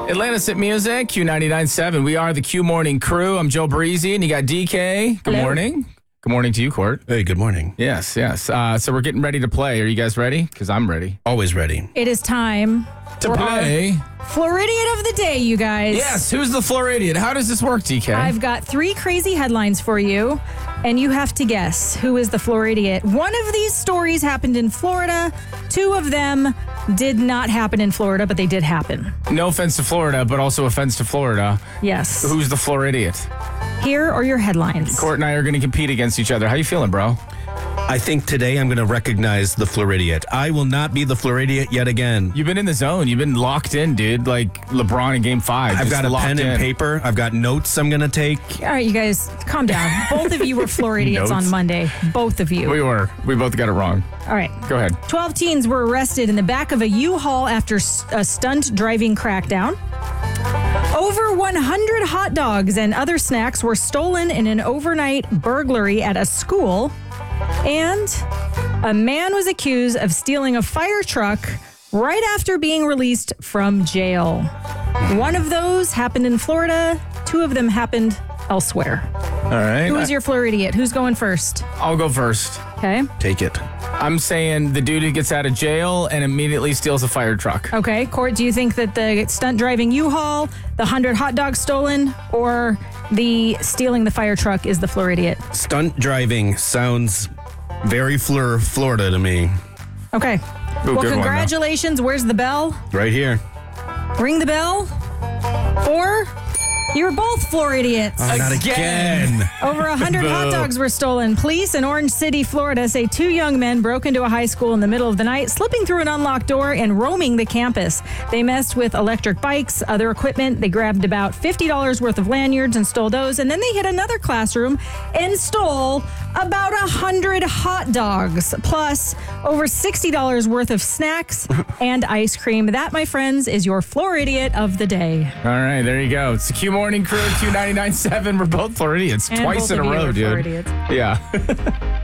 Atlantis Hit Music, Q99.7. We are the Q Morning Crew. I'm Joe Breezy, and you got DK. Good morning. Good morning to you, Court. Hey, good morning. Yes. So we're getting ready to play. Are you guys ready? Because I'm ready. Always ready. It is time To play. Floridian of the day, you guys. Yes. Who's the Floridian? How does this work, DK? I've got 3 crazy headlines for you, and you have to guess who is the Floridian. One of these stories happened in Florida. 2 of them did not happen in Florida, but they did happen. No offense to Florida, but also offense to Florida. Yes. Who's the Floridian? Here are your headlines. Court and I are going to compete against each other. How you feeling, bro? I think today I'm going to recognize the Floridian. I will not be the Floridian yet again. You've been in the zone. You've been locked in, dude. Like LeBron in Game 5. I've got a pen and paper. I've got notes I'm going to take. All right, you guys, calm down. Both of you were Floridians on Monday. Both of you. We were. We both got it wrong. All right. Go ahead. 12 teens were arrested in the back of a U-Haul after a stunt driving crackdown. Over 100 hot dogs and other snacks were stolen in an overnight burglary at a school. And a man was accused of stealing a fire truck right after being released from jail. One of those happened in Florida. 2 of them happened elsewhere. All right. Who's your Floridian? Who's going first? I'll go first. Okay. Take it. I'm saying the dude who gets out of jail and immediately steals a fire truck. Okay. Court, do you think that the stunt driving U-Haul, the 100 hot dogs stolen, or the stealing the fire truck is the Floridian? Stunt driving sounds very Florida to me. Okay. Ooh, Well, good one, congratulations. Where's the bell? Right here. Ring the bell. Or you're both Floridians. Oh, not again. Over 100 hot dogs were stolen. Police in Orange City, Florida say 2 young men broke into a high school in the middle of the night, slipping through an unlocked door and roaming the campus. They messed with electric bikes, other equipment. They grabbed about $50 worth of lanyards and stole those. And then they hit another classroom and stole about 100 hot dogs, plus over $60 worth of snacks and ice cream. That, my friends, is your Floridian of the day. All right, there you go. It's the Q Morning Crew, Q99.7. We're both Floridians. And Twice both in a of you row, are dude. Floridians. Yeah.